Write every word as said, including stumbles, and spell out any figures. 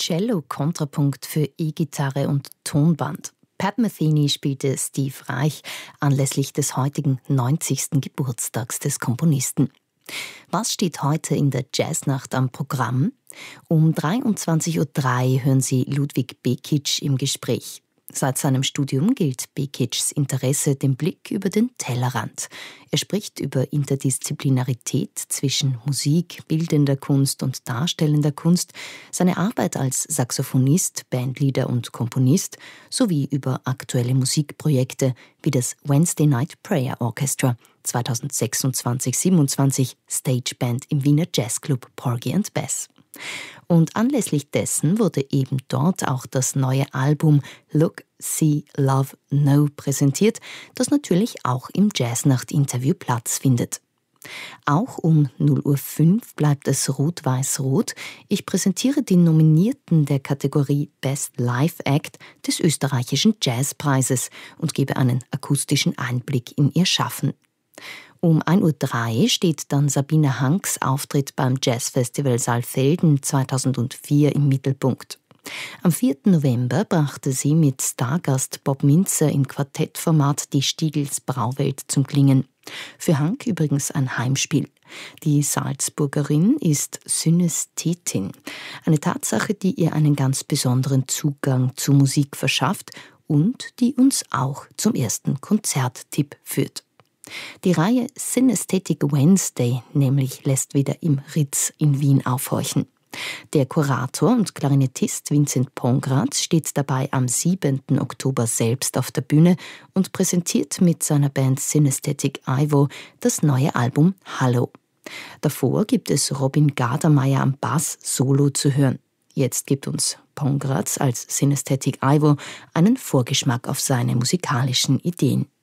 Cello, Kontrapunkt für E-Gitarre und Tonband. Pat Metheny spielte Steve Reich anlässlich des heutigen neunzigsten Geburtstags des Komponisten. Was steht heute in der Jazznacht am Programm? Um dreiundzwanzig Uhr drei hören Sie Ludwig Bekic im Gespräch. Seit seinem Studium gilt Bekics Interesse dem Blick über den Tellerrand. Er spricht über Interdisziplinarität zwischen Musik, bildender Kunst und darstellender Kunst, seine Arbeit als Saxophonist, Bandleader und Komponist sowie über aktuelle Musikprojekte wie das Wednesday Night Prayer Orchestra, zweitausendsechsundzwanzig siebenundzwanzig Stageband im Wiener Jazzclub Porgy and Bess. Und anlässlich dessen wurde eben dort auch das neue Album Look, See, Love, Know präsentiert, das natürlich auch im Jazznacht-Interview Platz findet. Auch um null Uhr fünf bleibt es rot-weiß-rot. Ich präsentiere die Nominierten der Kategorie Best Live Act des österreichischen Jazzpreises und gebe einen akustischen Einblick in ihr Schaffen. Um ein Uhr drei steht dann Sabine Hanks Auftritt beim Jazzfestival Saalfelden zweitausendvier im Mittelpunkt. Am vierten November brachte sie mit Stargast Bob Mintzer im Quartettformat die Stiegels Brauwelt zum Klingen. Für Hank übrigens ein Heimspiel. Die Salzburgerin ist Synästhetin, eine Tatsache, die ihr einen ganz besonderen Zugang zu Musik verschafft und die uns auch zum ersten Konzerttipp führt. Die Reihe Synesthetic Wednesday nämlich lässt wieder im Ritz in Wien aufhorchen. Der Kurator und Klarinettist Vincent Pongratz steht dabei am siebenten Oktober selbst auf der Bühne und präsentiert mit seiner Band Synesthetic Ivo das neue Album Hallo. Davor gibt es Robin Gardermeier am Bass solo zu hören. Jetzt gibt uns Pongratz als Synesthetic Ivo einen Vorgeschmack auf seine musikalischen Ideen.